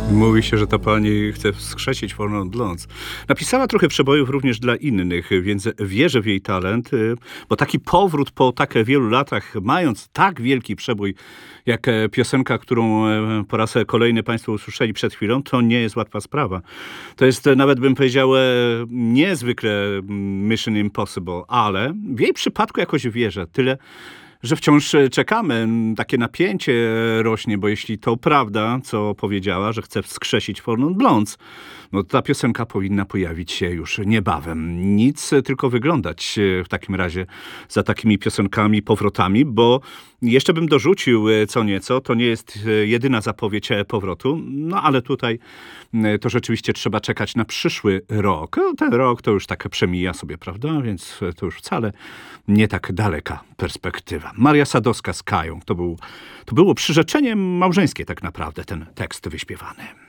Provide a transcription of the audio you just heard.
Mówi się, że ta pani chce wskrzesić Fornont Blondes. Napisała trochę przebojów również dla innych, więc wierzę w jej talent, bo taki powrót po tak wielu latach, mając tak wielki przebój, jak piosenka, którą po raz kolejny państwo usłyszeli przed chwilą, to nie jest łatwa sprawa. To jest nawet, bym powiedział, niezwykle Mission Impossible, ale w jej przypadku jakoś wierzę. Tyle, że wciąż czekamy. Takie napięcie rośnie, bo jeśli to prawda, co powiedziała, że chce wskrzesić Fornont Blondes, no to ta piosenka powinna pojawić się już niebawem. Nic, tylko wyglądać w takim razie za takimi piosenkami, powrotami, bo jeszcze bym dorzucił co nieco, to nie jest jedyna zapowiedź powrotu, no ale tutaj to rzeczywiście trzeba czekać na przyszły rok. Ten rok to już tak przemija sobie, prawda? Więc to już wcale nie tak daleka perspektywa. Maria Sadowska z Kają. To było przyrzeczenie małżeńskie tak naprawdę, ten tekst wyśpiewany.